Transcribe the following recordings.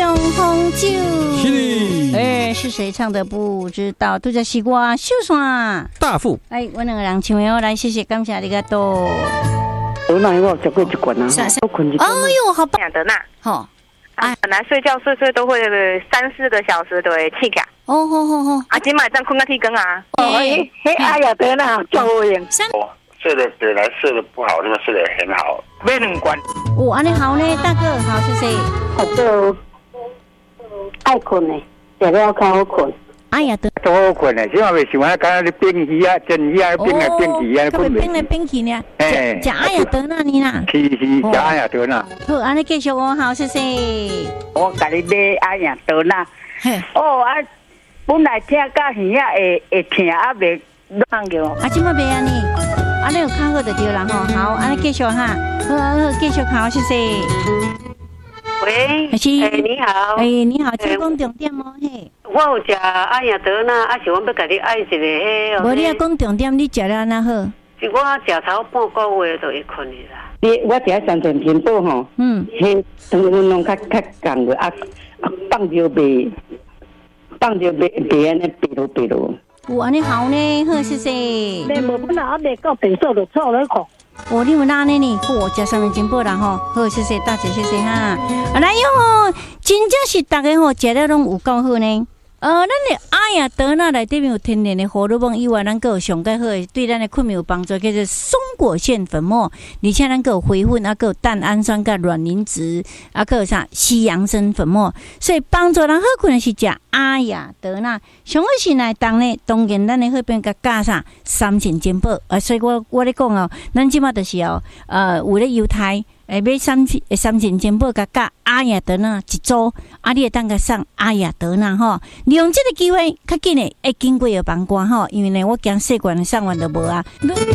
中红酒。 是的，是谁唱的不知道，都在西瓜秀山大富。 来，我两个人唱的来，谢谢，感谢你个多。 我那我吃过一罐啊，我困一。 哎呦，好棒！ 雅德纳， 好， 本来睡觉睡都会3-4个小时都会起价。 哦吼吼吼， 今晚上困到天光啊。 哎呀，对啦，叫我用。 睡得本来睡得不好，那么睡得很好。 买2罐。 哦，安尼好呢，大哥，好，谢谢。 我就爱困呢，食了较好困。 哎呀， 都好困的，现在未想啊，刚刚你冰鱼啊，蒸鱼啊，冰来冰去啊， 困冰来冰去呢。食哎呀得那你啦。 是，食哎呀得那。 好，安尼继续哦，好，谢谢。 我甲你买哎呀得那。哦啊，本来听到耳啊会疼啊，袂乱个。 啊，今麦袂安尼，安尼有较好就对啦吼。好，安尼继续哈，好，继续考，谢谢。 喂，你好， 你好，请讲重点哦，嘿。 我有食艾雅德纳，是我要甲你爱一个迄。 无你要讲重点，你食了安那好？ 是我食头半个月就会困去啦。 我食三全天宝吼，迄糖分拢较降个啊，放就袂安尼白落。 有安尼好呢，好谢谢。 你无本来还袂到变数就错了看。 哦，你有哪呢？我食三全天宝啦吼，好谢谢大姐，谢谢哈。来哟，真正是大家吼食了拢有够好呢。咱的阿雅德纳内底面有天然的荷尔蒙以外，咱个有上介好的对咱的困眠有帮助，叫做松果腺粉末，而且咱个有回粉，个有蛋氨酸、个卵磷脂，个有啥西洋参粉末，所以帮助人好困的是食阿雅德纳。上好是来当呢，当然咱的好边甲加上三全天宝，所以我咧讲哦，咱即马就是哦，为了犹太。买三全天宝甲阿雅德纳一组，你会当甲送阿雅德纳吼，利用这个机会，较紧的会经过药房挂吼，因为呢，我惊细罐的送完就无啊，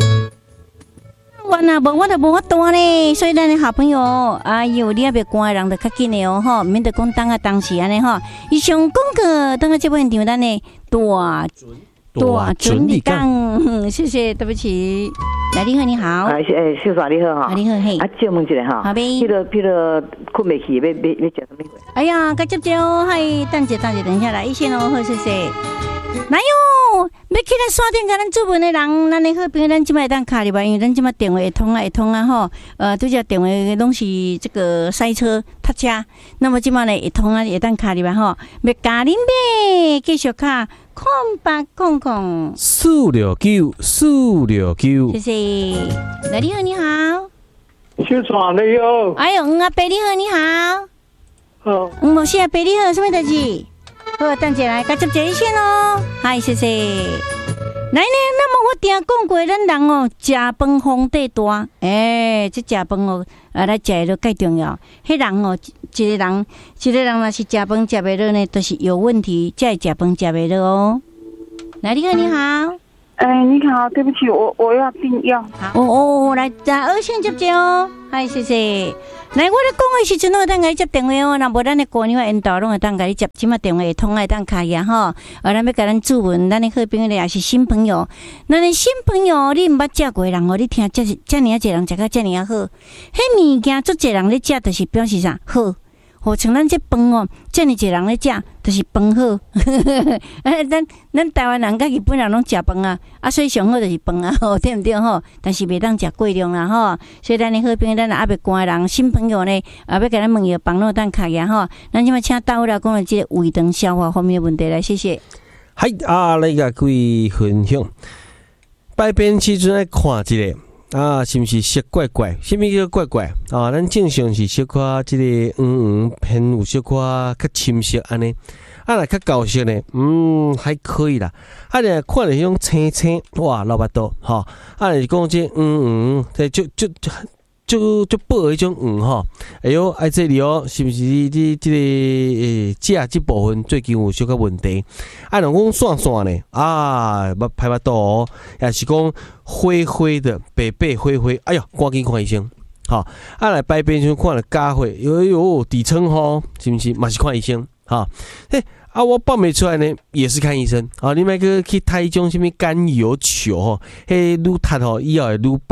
完啊，无我就无法度呢，所以咱的好朋友，哎呦，你也别挂的人就较紧的哦吼，免得讲当时安尼吼，以上讲个当个这部现场咱的大准理讲，谢谢，对不起。来，你好，你好。 秀华你好哈。 你好，嘿。 借问一下哈。 好呗。 譬如困袂去，要食什么？ 哎呀，该接哦，嗨，等一下，等一下来，一线哦，好，谢谢。来哟，要起来刷电甲咱主文的人，咱的好朋友，咱即摆当卡里吧，因为咱即摆电话会通啊吼。拄只电话拢是这个塞车塞车，那么即摆呢会通啊，会当卡里吧吼。要加恁呗，继续卡。空469，谢谢。来，你好，你好。 秀川你好。 哎呦，阿伯你好，你好。 好。 某是阿伯你好，什么代志？好，等下来，接一线哦。嗨，谢谢。来呢，那么我定讲过，咱人哦，食饭皇帝大。这食饭哦，来食的都介重要。迄人哦，一个人若是食饭食袂落呢，都是有问题，才会食饭食袂落哦。来，你好，你好。 你好，对不起，我要订药。 好，来，在二线接哦。嗨，谢谢。来，我咧讲的时阵，我当甲你接电话哦。若无咱的姑娘引导，拢会当甲你接，即马电话会通，会当开呀吼。咱要甲咱注文，咱的好朋友也是新朋友。咱的新朋友，你毋捌食过人哦，你听遮尔啊济人食甲遮尔啊好，迄物件足济人咧食，就是表示啥好。像咱这饭哦，遮尔济人咧食，就是饭好。咱台湾人甲日本人拢食饭啊，所以上好就是饭啊，对毋对吼？但是袂当食过量啦吼。所以咱的好朋友，咱还袂寒的人，新朋友呢，要甲咱问药房咯，当卡呀吼。咱即马请大伙来讲即个胃肠消化方面的问题来，谢谢。 嗨，来甲各位分享，排便时阵来看一个。是毋是色怪怪？什么叫怪怪？咱正常是小可即个偏有小可较深色安尼。若较高色呢，还可以啦。若看着迄种青青，哇，老巴肚吼。是讲这就薄迄种吼。哎哟，这里哦，是毋是你这个食这部分最近有小可问题？若讲散散呢，排巴肚哦，也是讲灰灰的、白白灰灰，哎哟，赶紧看医生。好，来排便时看了加血，哟，底层吼，是毋是？嘛是看医生。好，我报没出来呢，也是看医生。你莫去睇种什么甘油球吼，愈塌吼，以后会愈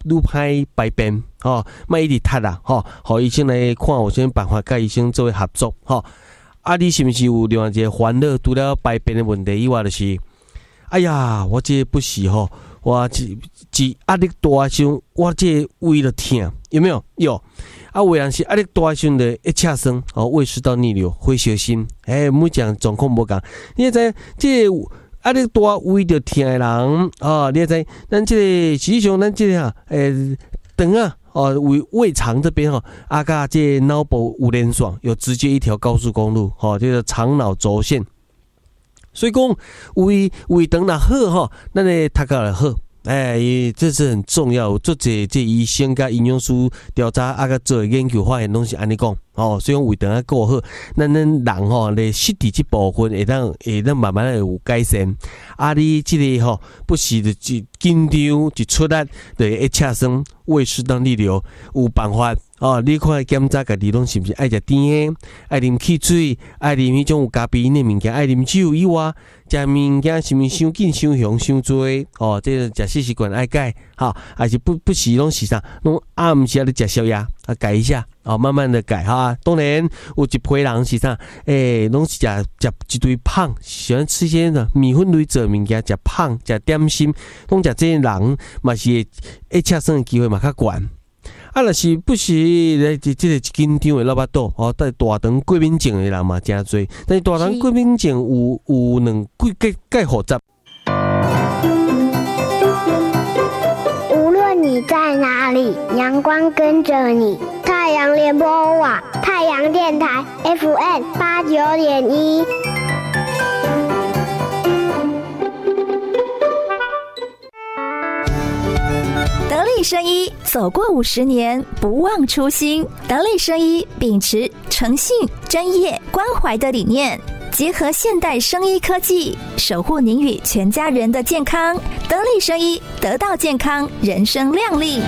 愈歹排便吼，莫一直踢啦吼，互医生来看有啥办法，甲医生做合作吼。啊，你是毋是有另外一个烦恼？除了排便的问题以外，就是哎呀，我这不是吼，我一压力大时候，我这胃就痛，有没有？有。啊，有人是压力大时候就一恰酸，哦，胃食道逆流，会小心。每讲状况无共，你知这压力大胃就痛的人，哦，你知咱这个实际上咱这个肠啊。哦，胃肠这边哈，甲这脑部有连线，有直接一条高速公路，这个肠脑轴线。所以讲胃肠若好哈，咱的读个就好。这是很重要。做这医生甲营养师调查甲做研究发现，拢是安尼讲。所以讲胃肠啊顾好，咱人吼咧失智这部分会当慢慢有改善。你这个不是就一紧张一出力就会恰酸，胃食道逆流有办法。你看检查家己拢是毋是爱食甜的，爱啉汽水，爱啉迄种有咖啡因的物件，爱啉酒以外，食物件是毋是伤紧、伤香、伤多？这个食习惯爱改，还是不是拢是啥？拢毋是咧食宵夜，改一下，慢慢的改哈。当然有一批人是啥？拢是食一堆胖，喜欢吃些米粉类做物件，食胖，食点心，拢食这些人嘛是会恰酸的机会嘛较悬。若是不是咧？这个紧张的老巴肚但大肠过敏症的人嘛真多，但是大肠过敏症有两介复杂。 无论你在哪里，阳光跟着你。太阳联播网，太阳电台 FM89.1。 得力生医走过50年，不忘初心。得力生医秉持诚信、专业、关怀的理念，结合现代生医科技，守护您与全家人的健康。得力生医，得到健康，人生亮丽。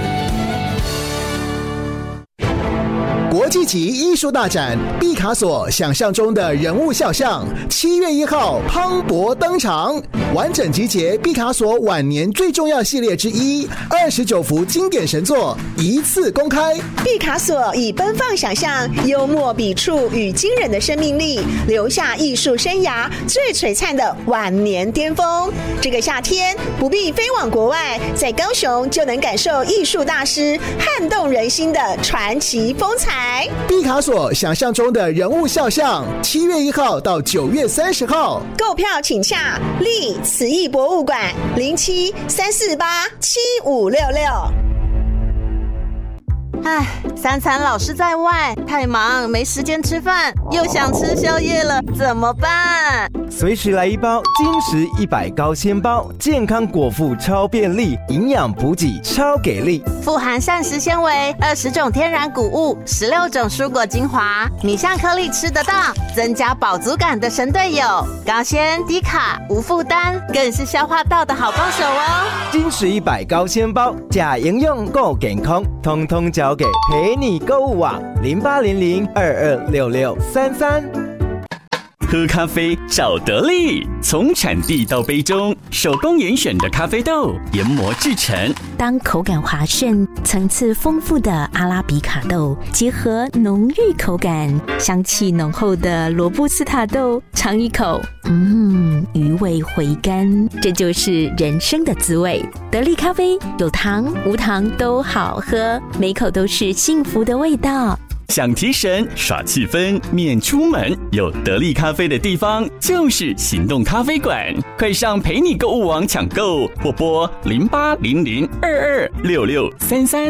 国际级艺术大展毕卡索想象中的人物肖像，7月1号磅礴登场，完整集结毕卡索晚年最重要系列之一，29幅经典神作一次公开。 毕卡索以奔放想象、幽默笔触与惊人的生命力，留下艺术生涯最璀璨的晚年巅峰。这个夏天不必飞往国外，在高雄就能感受艺术大师撼动人心的传奇风采。 毕卡索想象中的人物肖像，7月1号到9月30号， 购票请洽立慈艺博物馆07-348-7566。 3餐老是在外，太忙没时间吃饭，又想吃宵夜了，怎么办？ 随时来一包金石100高纤包，健康果腹超便利，营养补给超给力， 富含膳食纤维、20种天然谷物、16种蔬果精华，米香颗粒吃得到，增加饱足感的神队友，高纤低卡无负担，更是消化道的好帮手哦。 金石100高纤包，假营养够健康，通通交给陪你购物网0800226633。 喝咖啡找得力，从产地到杯中，手工严选的咖啡豆研磨制成。 当口感滑顺、层次丰富的阿拉比卡豆结合浓郁口感、香气浓厚的罗布斯塔豆，尝一口，余味回甘，这就是人生的滋味。得力咖啡有糖无糖都好喝，每口都是幸福的味道。 想提神耍气氛免出门，有得力咖啡的地方就是行动咖啡馆，快上陪你购物网抢购，或拨0800226633。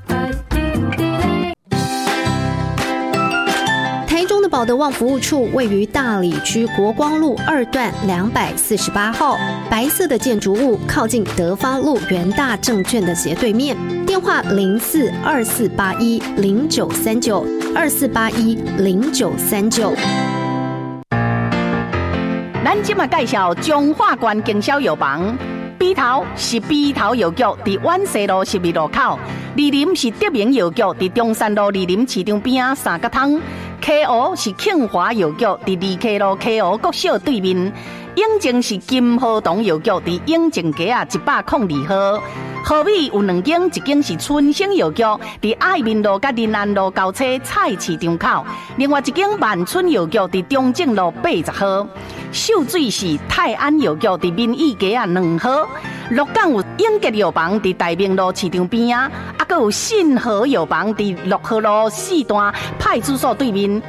台中的保德旺服务处位于大里区国光路2段248号，白色的建筑物靠近德发路元大证券的斜对面，电话042481093924810939。 咱今麦介绍中华关经销药房，鼻头是鼻头药局，伫湾西路12路口；二林是德明药局，伫中山路二林市场边3角汤；溪湖是庆华药局，伫2K路溪湖国小对面。 永靖是金河东药局伫永靖街102号。河米有2间，一间是春生药局，伫爱民路甲仁安路交叉菜市场口；另外一间万春药局伫中正路80号。秀水是泰安药局伫民意街2号。鹿港有永吉药房伫大明路市场边啊，还有信和药房伫6号路4段派出所对面。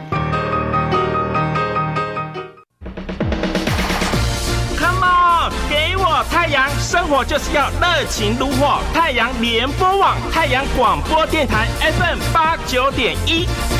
太阳生活就是要热情如火，太阳联播网，太阳广播电台 FM89.1。